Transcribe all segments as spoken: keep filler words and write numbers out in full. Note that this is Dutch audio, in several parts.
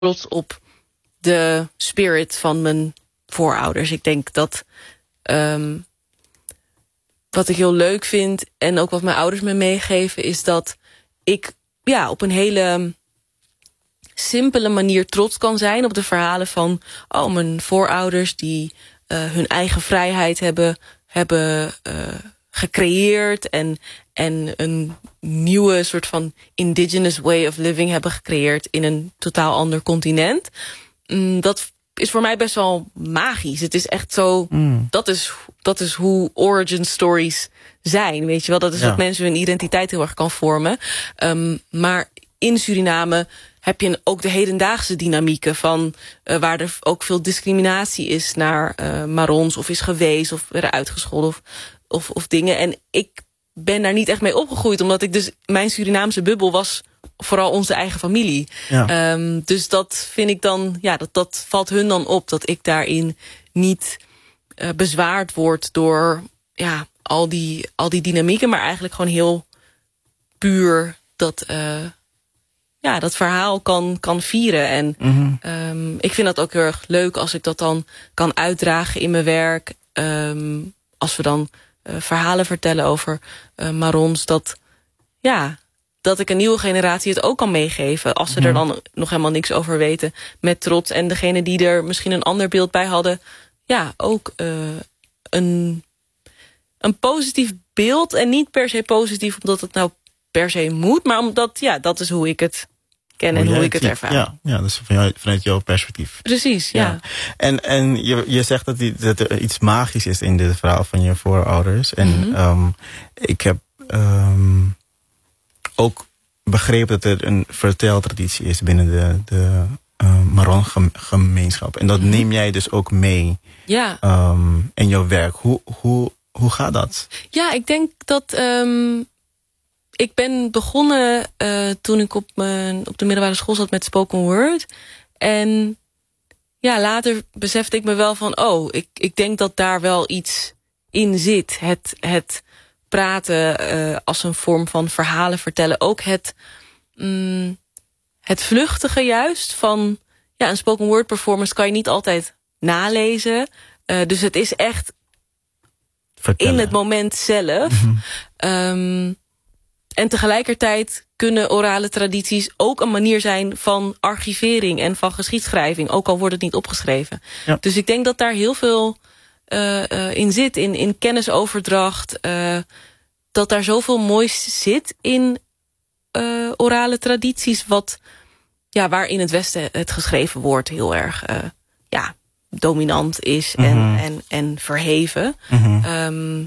trots op de spirit van mijn voorouders. Ik denk dat um, wat ik heel leuk vind en ook wat mijn ouders me meegeven is dat ik ja op een hele simpele manier trots kan zijn op de verhalen van oh, mijn voorouders die uh, hun eigen vrijheid hebben, hebben uh, gecreëerd en, en een nieuwe soort van indigenous way of living hebben gecreëerd in een totaal ander continent. Mm, dat is voor mij best wel magisch. Het is echt zo, mm. dat, is, dat is hoe origin stories zijn. Weet je wel, dat is ja. wat mensen hun identiteit heel erg kan vormen. Um, maar in Suriname heb je ook de hedendaagse dynamieken van uh, waar er ook veel discriminatie is naar uh, Marons of is geweest of werden uitgescholden of, of, of dingen. En ik ben daar niet echt mee opgegroeid, omdat ik dus mijn Surinaamse bubbel was vooral onze eigen familie. Ja. Um, dus dat vind ik dan, ja, dat, dat valt hun dan op, dat ik daarin niet uh, bezwaard word door ja, al die, al die dynamieken, maar eigenlijk gewoon heel puur dat uh, ja, dat verhaal kan, kan vieren. En mm-hmm. um, ik vind dat ook heel erg leuk als ik dat dan kan uitdragen in mijn werk. Um, als we dan uh, verhalen vertellen over uh, Marons, dat ja, dat ik een nieuwe generatie het ook kan meegeven, als ze mm-hmm. er dan nog helemaal niks over weten, met trots. En degene die er misschien een ander beeld bij hadden, ja, ook uh, een, een positief beeld. En niet per se positief omdat het nou per se moet, maar omdat, ja, dat is hoe ik het ken en hoe, hoe ik het ervaar. Ja, ja, dus vanuit, vanuit jouw perspectief. Precies, ja. ja. En, en je, je zegt dat, die, dat er iets magisch is in dit verhaal van je voorouders. En mm-hmm. um, ik heb um, ook begrepen dat er een verteltraditie is binnen de, de uh, Maron-gemeenschap. En dat mm-hmm. neem jij dus ook mee ja. um, in jouw werk. Hoe, hoe, hoe gaat dat? Ja, ik denk dat Um... Ik ben begonnen uh, toen ik op, mijn, op de middelbare school zat met spoken word. En ja, later besefte ik me wel van, oh, ik, ik denk dat daar wel iets in zit. Het, het praten uh, als een vorm van verhalen vertellen. Ook het, mm, het vluchtige juist van, ja, een spoken word performance kan je niet altijd nalezen. Uh, dus het is echt vertellen. In het moment zelf. Mm-hmm. Um, En tegelijkertijd kunnen orale tradities ook een manier zijn van archivering en van geschiedschrijving, ook al wordt het niet opgeschreven. Ja. Dus ik denk dat daar heel veel uh, uh, in zit, in, in kennisoverdracht, uh, dat daar zoveel moois zit in uh, orale tradities, wat, ja, waar in het Westen het geschreven woord heel erg uh, ja, dominant is mm-hmm. en, en, en verheven. Mm-hmm. Um,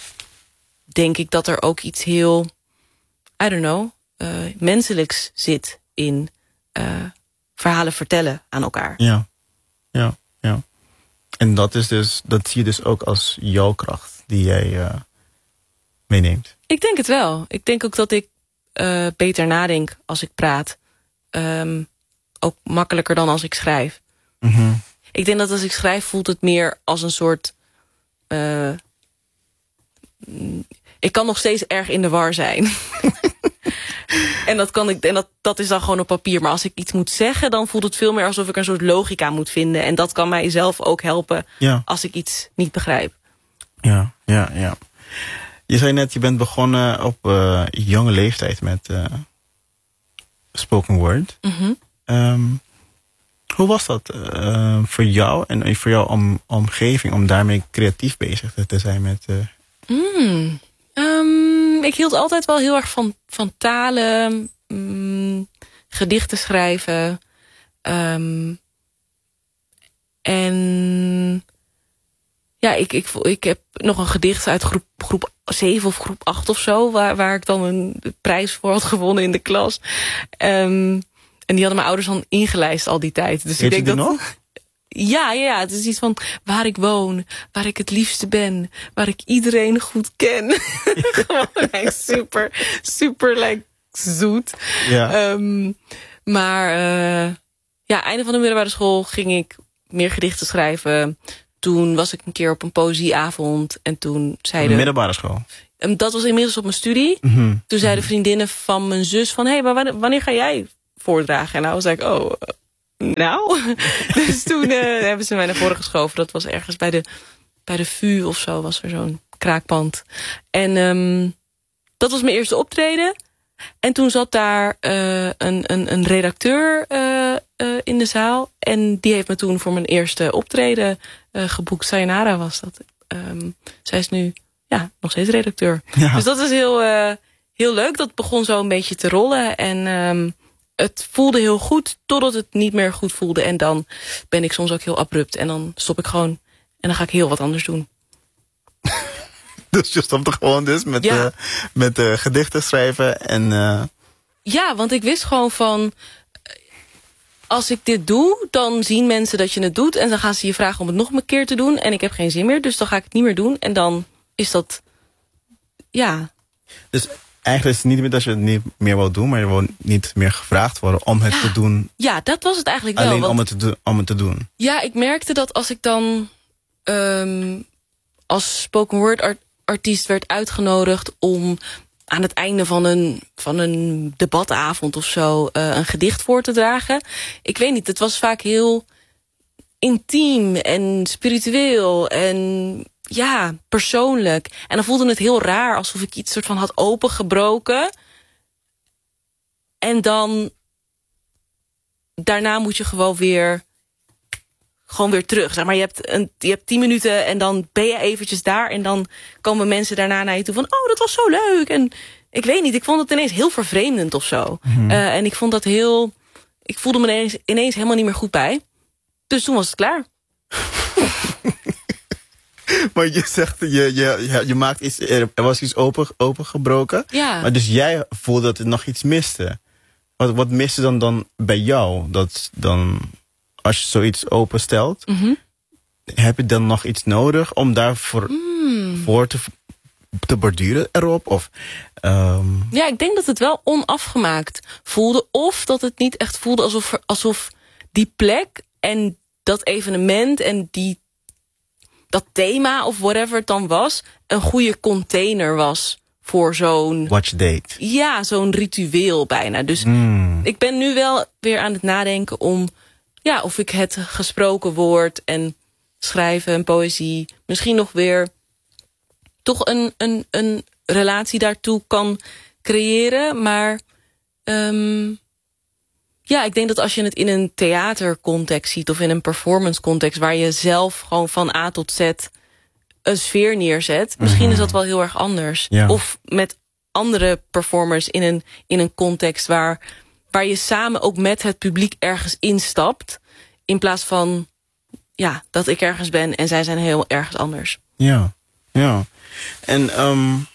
denk ik dat er ook iets heel, I don't know, uh, menselijks zit in uh, verhalen vertellen aan elkaar. Ja, ja, ja. En dat is dus, dat zie je dus ook als jouw kracht die jij uh, meeneemt. Ik denk het wel. Ik denk ook dat ik uh, beter nadenk als ik praat. Um, ook makkelijker dan als ik schrijf. Mm-hmm. Ik denk dat als ik schrijf voelt het meer als een soort Uh, ik kan nog steeds erg in de war zijn. En, dat, kan ik, en dat, dat is dan gewoon op papier. Maar als ik iets moet zeggen, dan voelt het veel meer alsof ik een soort logica moet vinden. En dat kan mij zelf ook helpen ja. als ik iets niet begrijp. Ja, ja, ja. Je zei net, je bent begonnen op uh, jonge leeftijd met uh, spoken word. Mm-hmm. Um, hoe was dat uh, voor jou en voor jouw om, omgeving om daarmee creatief bezig te zijn met Uh, Mm, um, ik hield altijd wel heel erg van, van talen, um, gedichten schrijven. Um, en ja, ik, ik, ik heb nog een gedicht uit groep, groep zeven of groep acht of zo, waar, waar ik dan een prijs voor had gewonnen in de klas. Um, en die hadden mijn ouders dan ingelijst al die tijd. Dus Weet ik denk je dat nog? Ja, ja, ja, het is iets van waar ik woon, waar ik het liefste ben, waar ik iedereen goed ken. Gewoon like, super, super like, zoet. Ja. Um, maar uh, ja, einde van de middelbare school ging ik meer gedichten schrijven. Toen was ik een keer op een poëzieavond en toen zeiden... De middelbare school? Um, dat was inmiddels op mijn studie. Mm-hmm. Toen zeiden vriendinnen van mijn zus van, hé, hey, maar wanneer, wanneer ga jij voordragen? En nou was ik, oh... nou, dus toen uh, hebben ze mij naar voren geschoven. Dat was ergens bij de, bij de V U of zo, was er zo'n kraakpand. En um, dat was mijn eerste optreden. En toen zat daar uh, een, een, een redacteur uh, uh, in de zaal. En die heeft me toen voor mijn eerste optreden uh, geboekt. Sayonara was dat. Um, zij is nu ja, nog steeds redacteur. Ja. Dus dat is heel, uh, heel leuk. Dat begon zo een beetje te rollen. En um, het voelde heel goed totdat het niet meer goed voelde. En dan ben ik soms ook heel abrupt. En dan stop ik gewoon. En dan ga ik heel wat anders doen. Dus je stopte gewoon dus met, ja. uh, met uh, gedichten schrijven. En, uh... Ja, want ik wist gewoon van... Als ik dit doe, dan zien mensen dat je het doet. En dan gaan ze je vragen om het nog een keer te doen. En ik heb geen zin meer, dus dan ga ik het niet meer doen. En dan is dat... Ja. Dus eigenlijk is het niet meer dat je het niet meer wil doen... maar je wil niet meer gevraagd worden om het ja. te doen. Ja, dat was het eigenlijk wel. Alleen want, om, het te do- om het te doen. Ja, ik merkte dat als ik dan... Um, als spoken word art- artiest werd uitgenodigd om... aan het einde van een, van een debatavond of zo... Uh, een gedicht voor te dragen. Ik weet niet, het was vaak heel intiem en spiritueel en ja, persoonlijk. En dan voelde het heel raar, alsof ik iets soort van had opengebroken. En dan... daarna moet je gewoon weer... gewoon weer terug. Zeg maar, je hebt, een, je hebt tien minuten en dan ben je eventjes daar... en dan komen mensen daarna naar je toe van... oh, dat was zo leuk. En ik weet niet, ik vond het ineens heel vervreemdend of zo. Mm-hmm. Uh, en ik vond dat heel... ik voelde me ineens, ineens helemaal niet meer goed bij. Dus toen was het klaar. Maar je zegt, je, je, je maakt iets... er was iets open, opengebroken. Ja. Maar dus jij voelde dat er nog iets miste. Wat, wat miste dan, dan bij jou? Dat dan... als je zoiets openstelt, mm-hmm. heb je dan nog iets nodig om daarvoor mm. voor te, te borduren erop? Of, um... Ja, ik denk dat het wel onafgemaakt voelde. Of dat het niet echt voelde alsof, alsof die plek en dat evenement en die, dat thema of whatever het dan was, een goede container was voor zo'n... watch date. Ja, zo'n ritueel bijna. Dus mm. ik ben nu wel weer aan het nadenken om... ja, of ik het gesproken woord en schrijven en poëzie... misschien nog weer toch een, een, een relatie daartoe kan creëren. Maar um, ja, ik denk dat als je het in een theatercontext ziet... of in een performance context... waar je zelf gewoon van A tot Z een sfeer neerzet... misschien mm-hmm. is dat wel heel erg anders. Ja. Of met andere performers in een, in een context waar... waar je samen ook met het publiek ergens instapt... in plaats van ja, dat ik ergens ben en zij zijn heel ergens anders. Ja, ja. En um,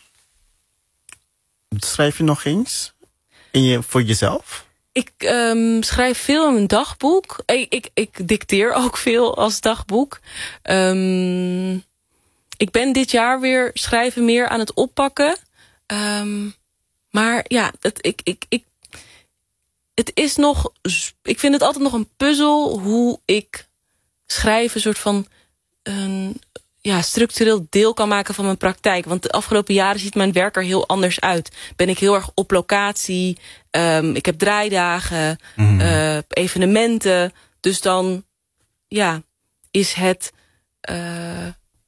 schrijf je nog eens in je, voor jezelf? Ik um, schrijf veel in mijn dagboek. Ik, ik, ik dicteer ook veel als dagboek. Um, ik ben dit jaar weer schrijven meer aan het oppakken. Um, maar ja, het, ik... ik, ik Het is nog, ik vind het altijd nog een puzzel hoe ik schrijven een soort van een ja, structureel deel kan maken van mijn praktijk. Want de afgelopen jaren ziet mijn werk er heel anders uit. Ben ik heel erg op locatie, um, ik heb draaidagen, mm. uh, evenementen. Dus dan ja, is het uh,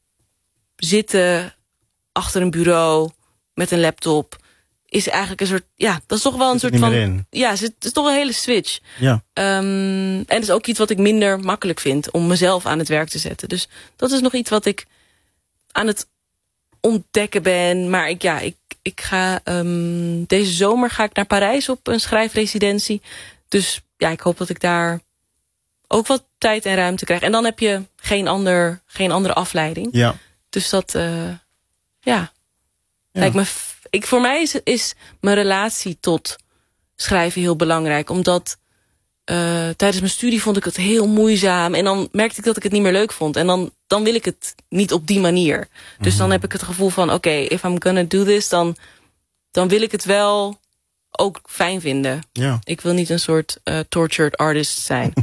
zitten achter een bureau met een laptop... is eigenlijk een soort, ja, dat is toch wel een soort van... Ja, het is toch een hele switch. Ja. Um, en het is ook iets wat ik minder makkelijk vind... om mezelf aan het werk te zetten. Dus dat is nog iets wat ik aan het ontdekken ben. Maar ik, ja, ik, ik ga... Um, deze zomer ga ik naar Parijs op een schrijfresidentie. Dus ja, ik hoop dat ik daar ook wat tijd en ruimte krijg. En dan heb je geen, ander, geen andere afleiding. Ja. Dus dat, uh, ja, ja, lijkt me... Ik, voor mij is, is mijn relatie tot schrijven heel belangrijk. Omdat uh, tijdens mijn studie vond ik het heel moeizaam. En dan merkte ik dat ik het niet meer leuk vond. En dan, dan wil ik het niet op die manier. Dus mm-hmm. dan heb ik het gevoel van... oké, okay, if I'm gonna do this... Dan, dan wil ik het wel ook fijn vinden. Ja. Ik wil niet een soort uh, tortured artist zijn.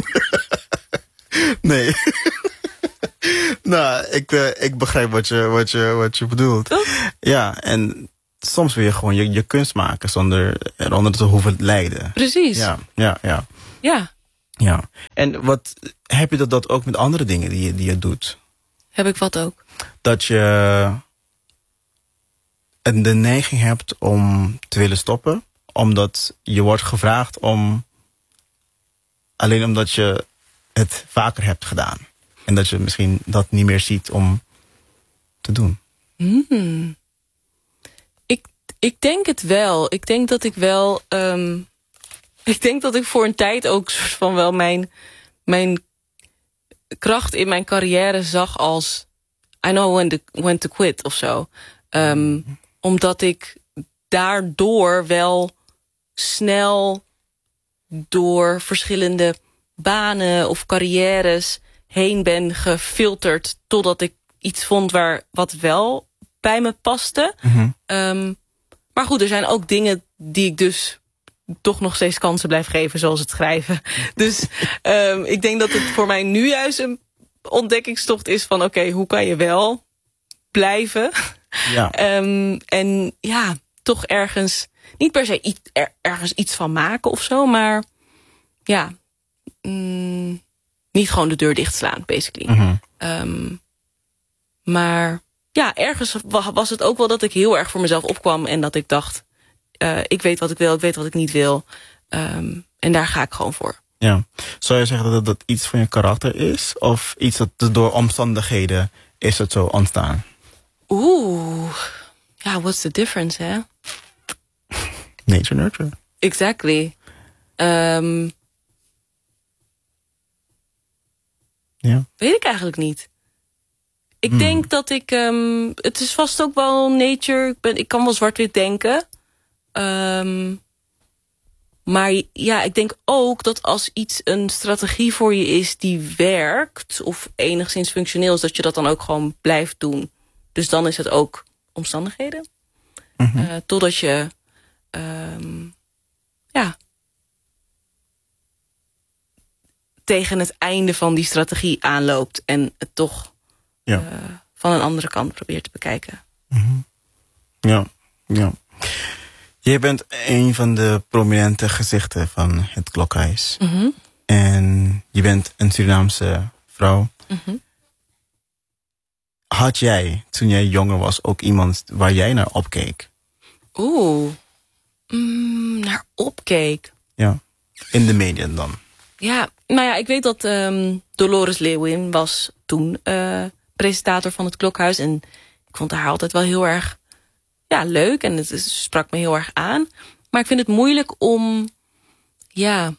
Nee. Nou, ik, uh, ik begrijp wat je, wat je, wat je bedoelt. Oh. Ja, en... soms wil je gewoon je, je kunst maken zonder eronder te hoeven lijden. Precies. Ja, ja, ja. Ja. Ja. En wat heb je dat, dat ook met andere dingen die je, die je doet? Heb ik wat ook? Dat je de neiging hebt om te willen stoppen. Omdat je wordt gevraagd om... Alleen omdat je het vaker hebt gedaan. En dat je misschien dat niet meer ziet om te doen. Hmm. Ik, ik denk het wel. Ik denk dat ik wel... Um, ik denk dat ik voor een tijd ook soort van wel mijn, mijn kracht in mijn carrière zag als... I know when to, when to quit of zo. Um, omdat ik daardoor wel snel door verschillende banen of carrières heen ben gefilterd totdat ik iets vond waar wat wel bij me paste. Mm-hmm. Um, maar goed, er zijn ook dingen die ik dus toch nog steeds kansen blijf geven, zoals het schrijven. Dus um, ik denk dat het voor mij nu juist een ontdekkingstocht is van oké, okay, hoe kan je wel blijven? Ja. Um, en ja, toch ergens, niet per se iets, er, ergens iets van maken of zo, maar ja, mm, niet gewoon de deur dichtslaan, basically. Mm-hmm. Um, maar ja, ergens was het ook wel dat ik heel erg voor mezelf opkwam en dat ik dacht, uh, ik weet wat ik wil, ik weet wat ik niet wil. Um, en daar ga ik gewoon voor. Ja. Zou je zeggen dat dat iets van je karakter is? Of iets dat door omstandigheden is het zo ontstaan? Oeh, ja, what's the difference, hè? Nature, nurture. Exactly. Um, ja. Weet ik eigenlijk niet. Ik hmm. denk dat ik... Um, het is vast ook wel nature. Ik, ben, ik kan wel zwart-wit denken. Um, maar ja, ik denk ook dat als iets een strategie voor je is die werkt, of enigszins functioneel is, dat je dat dan ook gewoon blijft doen. Dus dan is het ook omstandigheden. Mm-hmm. Uh, totdat je... Um, ja... tegen het einde van die strategie aanloopt en het toch ja. uh, van een andere kant probeert te bekijken. Mm-hmm. Ja, ja. Jij bent een van de prominente gezichten van het Klokhuis. Mm-hmm. En je bent een Surinaamse vrouw. Mm-hmm. Had jij, toen jij jonger was, ook iemand waar jij naar opkeek? Oeh, mm, naar opkeek? Ja, in de media dan. Ja, nou ja, ik weet dat um, Dolores Leeuwin was toen uh, presentator van het Klokhuis. En ik vond haar altijd wel heel erg ja, leuk. En het, het sprak me heel erg aan. Maar ik vind het moeilijk om... Ja...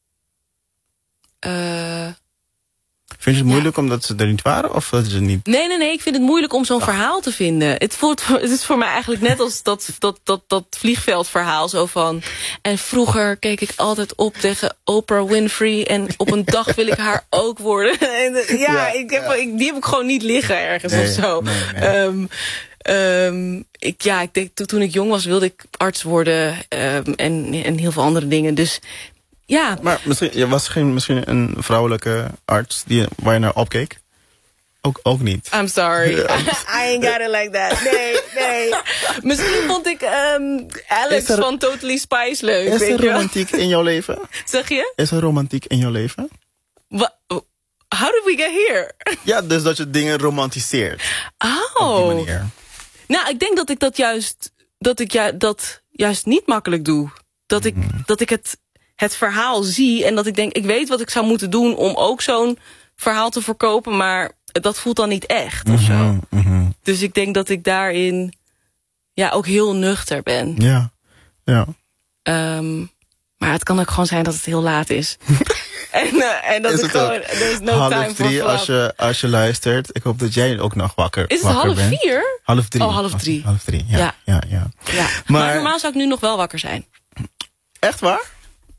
Uh, Vind je het moeilijk ja. omdat ze er niet waren? Of dat ze niet... Nee, nee, nee. Ik vind het moeilijk om zo'n Ach. verhaal te vinden. Het, voelt, het is voor mij eigenlijk net als dat, dat, dat, dat vliegveldverhaal. Zo van... En vroeger keek ik altijd op tegen Oprah Winfrey. En op een dag wil ik haar ook worden. En, ja, Ja, ik heb, ja. Ik, die heb ik gewoon niet liggen ergens Nee, of zo. nee, nee. Um, um, ik, ja, ik denk, toen ik jong was wilde ik arts worden. Um, en, en heel veel andere dingen. Dus... Ja. Maar misschien, je was geen, misschien een vrouwelijke arts die, waar je naar opkeek? Ook, ook niet. I'm sorry. Ja. I ain't got it like that. Nee, nee. Misschien vond ik um, Alex er, van Totally Spice leuk. Is weet er je? romantiek in jouw leven? Zeg je? Is er romantiek in jouw leven? What? How did we get here? Ja, dus dat je dingen romantiseert. Oh. Op die manier. Nou, ik denk dat ik dat juist, dat ik ja, dat juist niet makkelijk doe. Dat ik, Mm. dat ik het, het verhaal zie en dat ik denk, ik weet wat ik zou moeten doen om ook zo'n verhaal te verkopen, maar dat voelt dan niet echt of zo. Mm-hmm, mm-hmm. Dus ik denk dat ik daarin ja, ook heel nuchter ben. Ja, ja. Um, maar het kan ook gewoon zijn dat het heel laat is. en, uh, en dat Is ik het gewoon, ook there's no half time drie for als je, als je luistert. Ik hoop dat jij ook nog wakker, Is het wakker half bent. vier? Half drie. Oh, half drie. Half drie, ja. Ja. ja. ja, ja. Ja. Maar, maar normaal zou ik nu nog wel wakker zijn. Echt waar?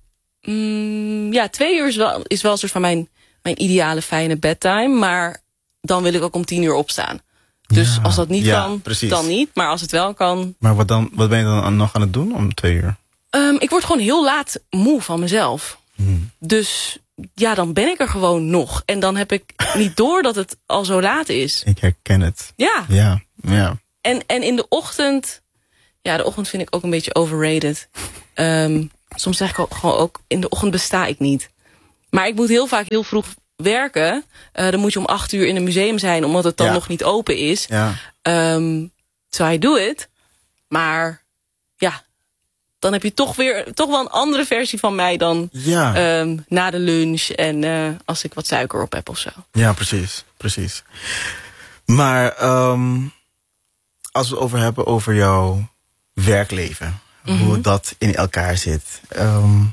Mm, ja, twee uur is wel, is wel een soort van mijn, mijn ideale fijne bedtime. Maar dan wil ik ook om tien uur opstaan. Dus Ja, als dat niet ja, kan, precies. dan niet. Maar als het wel kan... Maar wat, dan, wat ben je dan nog aan het doen om twee uur? Um, ik word gewoon heel laat moe van mezelf. Hmm. Dus ja, dan ben ik er gewoon nog. En dan heb ik niet door dat het al zo laat is. Ik herken het. Ja. Ja, ja. En, en in de ochtend... Ja, de ochtend vind ik ook een beetje overrated. Um, soms zeg ik ook, gewoon ook... In de ochtend besta ik niet. maar ik moet heel vaak heel vroeg werken. Uh, dan moet je om acht uur in een museum zijn, omdat het dan ja. nog niet open is. Ja. Um, so I do it. Maar ja, dan heb je toch weer toch wel een andere versie van mij dan ja. um, na de lunch en uh, als ik wat suiker op heb of zo. Ja, precies, precies. Maar um, als we het over hebben over jouw werkleven, mm-hmm. hoe dat in elkaar zit. Um,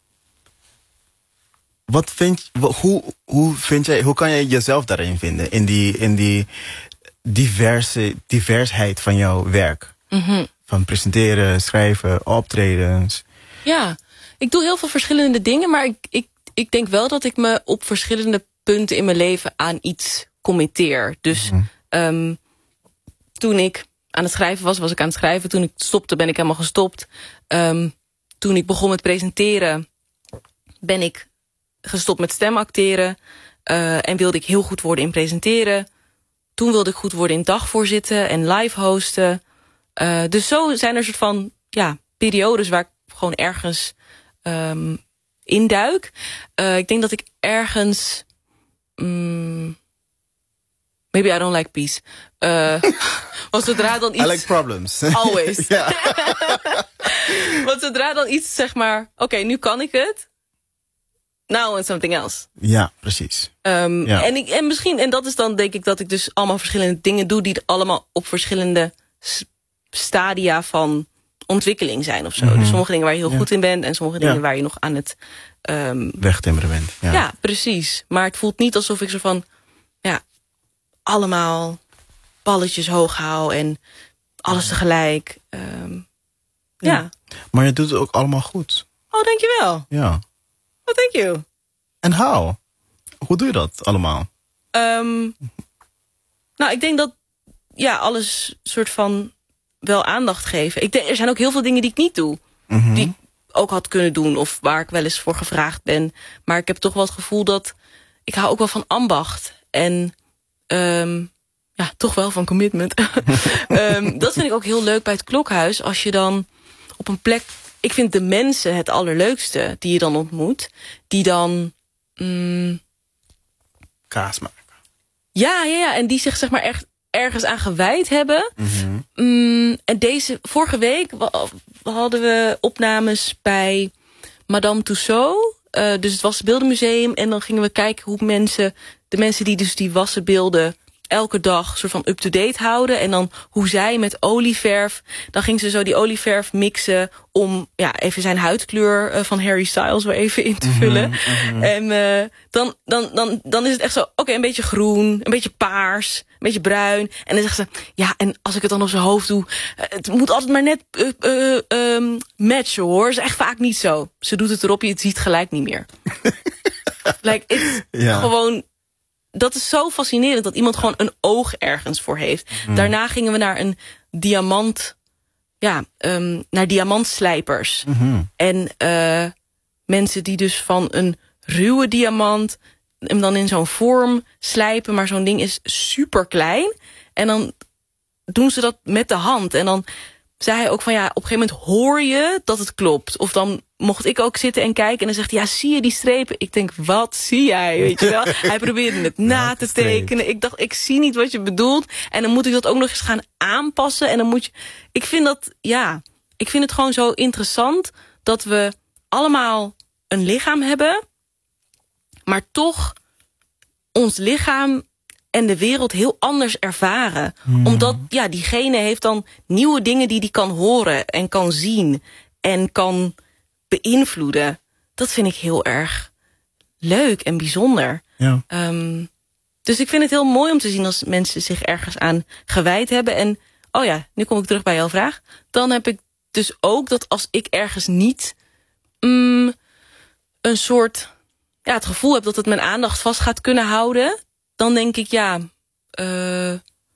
wat vind, hoe, hoe vind jij, hoe kan jij jezelf daarin vinden? In die, in die diverse, diversheid van jouw werk? Mm-hmm. Van presenteren, schrijven, optredens. Ja, ik doe heel veel verschillende dingen, maar ik, ik, ik denk wel dat ik me op verschillende punten in mijn leven aan iets committeer. Dus mm-hmm. um, toen ik aan het schrijven was, was ik aan het schrijven. Toen ik stopte, ben ik helemaal gestopt. Um, toen ik begon met presenteren, ben ik gestopt met stemacteren. Uh, en wilde ik heel goed worden in presenteren. Toen wilde ik goed worden in dagvoorzitten en live hosten. Uh, dus zo zijn er soort van ja, periodes waar ik gewoon ergens um, induik. Uh, ik denk dat ik ergens... Um, maybe I don't like peace. Uh, want zodra dan iets... I like problems. Always. Want zodra dan iets, zeg maar... Oké, okay, nu kan ik het. Now and something else. Ja, precies. Um, ja. En, ik, en misschien, en dat is dan denk ik dat ik dus allemaal verschillende dingen doe... die allemaal op verschillende stadia van ontwikkeling zijn of zo. Mm-hmm. Dus sommige dingen waar je heel ja. goed in bent... en sommige dingen ja. waar je nog aan het... Um, wegtimmeren bent. Ja. ja, precies. Maar het voelt niet alsof ik zo van... ja, allemaal balletjes hoog hou en alles tegelijk. Um, ja. ja. Maar je doet het ook allemaal goed. Oh, dankjewel. Ja. Oh, thank you. En how? Hoe doe je dat allemaal? Um, nou, ik denk dat ja, alles soort van wel aandacht geven. Ik denk, er zijn ook heel veel dingen die ik niet doe. Mm-hmm. Die ik ook had kunnen doen of waar ik wel eens voor gevraagd ben. Maar ik heb toch wel het gevoel dat... ik hou ook wel van ambacht. En um, ja, toch wel van commitment. um, dat vind ik ook heel leuk bij het Klokhuis. Als je dan op een plek... Ik vind de mensen het allerleukste die je dan ontmoet. Die dan... Mm, kaas maken. Ja, ja, ja, en die zich zeg maar echt ergens aan gewijd hebben. Mm-hmm. Mm, en deze, vorige week hadden we opnames bij Madame Tussauds. Uh, dus het Wassenbeeldenmuseum. En dan gingen we kijken hoe mensen... de mensen die dus die wassenbeelden elke dag soort van up-to-date houden. En dan hoe zij met olieverf... dan ging ze zo die olieverf mixen... om ja, even zijn huidkleur uh, van Harry Styles weer even in te vullen. Mm-hmm, mm-hmm. En uh, dan, dan, dan, dan is het echt zo... oké, okay, een beetje groen, een beetje paars... een beetje bruin. En dan zegt ze... ja, en als ik het dan op zijn hoofd doe... Uh, het moet altijd maar net uh, uh, um, matchen, hoor. Is echt vaak niet zo. Ze doet het erop, je het ziet gelijk niet meer. like, it's ja. gewoon... Dat is zo fascinerend dat iemand gewoon een oog ergens voor heeft. Mm. Daarna gingen we naar een diamant... Ja, um, naar diamantslijpers. Mm-hmm. En uh, mensen die dus van een ruwe diamant... hem dan in zo'n vorm slijpen. Maar zo'n ding is super klein. En dan doen ze dat met de hand. En dan zei hij ook van ja, op een gegeven moment hoor je dat het klopt. Of dan mocht ik ook zitten en kijken. En dan zegt hij, ja, zie je die strepen? Ik denk, wat zie jij? Weet je wel? Hij probeerde het na te tekenen. Ik dacht, ik zie niet wat je bedoelt. En dan moet ik dat ook nog eens gaan aanpassen. En dan moet je... Ik vind dat, ja... Ik vind het gewoon zo interessant dat we allemaal een lichaam hebben... maar toch ons lichaam en de wereld heel anders ervaren. Hmm. Omdat, ja, diegene heeft dan nieuwe dingen die die kan horen... en kan zien en kan beïnvloeden. Dat vind ik heel erg leuk en bijzonder. Ja. Um, dus ik vind het heel mooi om te zien als mensen zich ergens aan gewijd hebben. En, oh ja, nu kom ik terug bij jouw vraag. Dan heb ik dus ook dat als ik ergens niet... Um, een soort... ja, het gevoel heb dat het mijn aandacht vast gaat kunnen houden... dan denk ik, ja... Uh,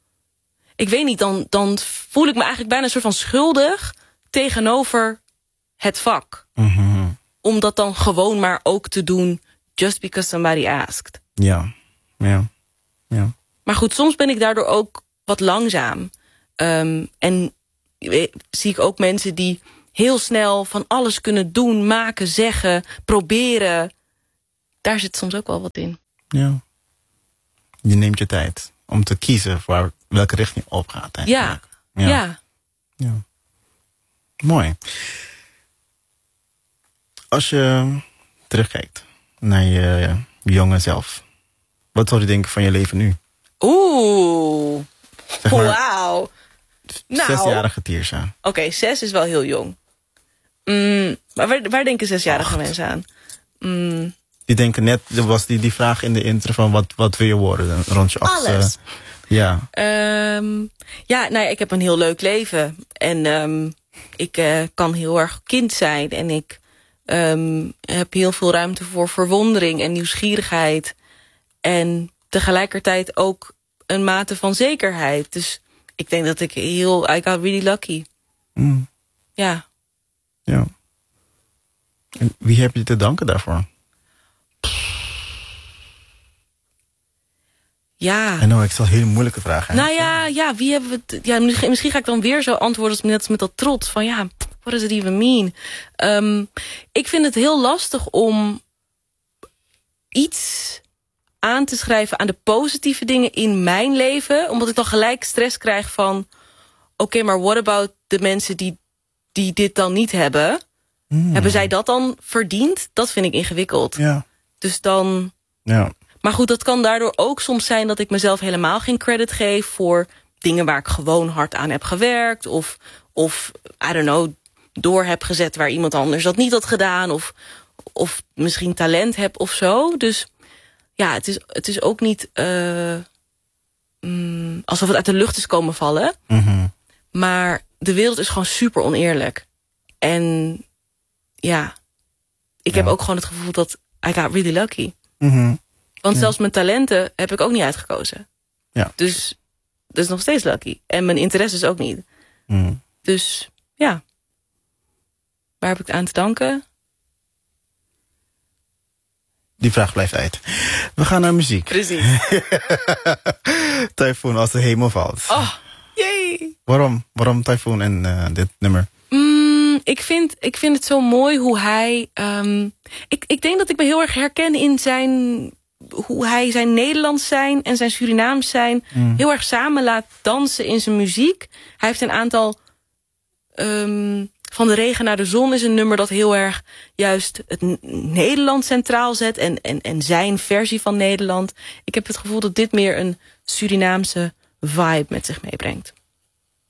ik weet niet, dan, dan voel ik me eigenlijk bijna een soort van schuldig... tegenover het vak. Mm-hmm. Om dat dan gewoon maar ook te doen... just because somebody asked. Ja, ja, ja. Maar goed, soms ben ik daardoor ook wat langzaam. Um, en zie ik ook mensen die heel snel van alles kunnen doen... maken, zeggen, proberen... daar zit soms ook wel wat in. Ja. Je neemt je tijd om te kiezen voor welke richting op gaat. Ja. Ja. ja. ja. Mooi. Als je terugkijkt naar je jonge zelf, wat zou je denken van je leven nu? Oeh. Zeg maar, wauw. Nou, zesjarige Teersa. Oké, okay, zes is wel heel jong. Mm, maar waar, waar denken zesjarige Acht. mensen aan? Mm. Die denken net, er was die, die vraag in de intro van wat, wat wil je worden rond je achtste. Alles. Ja. Um, ja, nou ja, ik heb een heel leuk leven. En um, ik uh, kan heel erg kind zijn. En ik um, heb heel veel ruimte voor verwondering en nieuwsgierigheid. En tegelijkertijd ook een mate van zekerheid. Dus ik denk dat ik heel... I got really lucky. Mm. Ja. Ja. En wie heb je te danken daarvoor? Ja. En nou, ik stel hele moeilijke vragen. Nou ja, ja, wie hebben we... Ja, misschien, misschien ga ik dan weer zo antwoorden als net als met dat trots. Van ja, what does it even mean? Um, ik vind het heel lastig om iets aan te schrijven aan de positieve dingen in mijn leven. Omdat ik dan gelijk stress krijg van... Oké, okay, maar what about de mensen die, die dit dan niet hebben? Mm. Hebben zij dat dan verdiend? Dat vind ik ingewikkeld. Ja. Dus dan... Ja. Maar goed, dat kan daardoor ook soms zijn dat ik mezelf helemaal geen credit geef voor dingen waar ik gewoon hard aan heb gewerkt. Of, of I don't know, door heb gezet waar iemand anders dat niet had gedaan. Of, of misschien talent heb of zo. Dus ja, het is, het is ook niet uh, mm, alsof het uit de lucht is komen vallen. Mm-hmm. Maar de wereld is gewoon super oneerlijk. En ja, ik ja. heb ook gewoon het gevoel dat I got really lucky. Mm-hmm. Want ja. zelfs mijn talenten heb ik ook niet uitgekozen. Ja. Dus dat is nog steeds lucky. En mijn interesses ook niet. Mm. Dus ja. Waar heb ik het aan te danken? Die vraag blijft uit. We gaan naar muziek. Precies. Typhoon, als de hemel valt. Oh, jee. Waarom? Waarom Typhoon en uh, dit nummer? Mm, ik, vind, ik vind het zo mooi hoe hij... Um, ik, ik denk dat ik me heel erg herken in zijn... hoe hij zijn Nederlands zijn en zijn Surinaams zijn... Mm. heel erg samen laat dansen in zijn muziek. Hij heeft een aantal... Um, Van de regen naar de zon is een nummer dat heel erg juist het Nederland centraal zet. En, en, en zijn versie van Nederland. Ik heb het gevoel dat dit meer een Surinaamse vibe met zich meebrengt.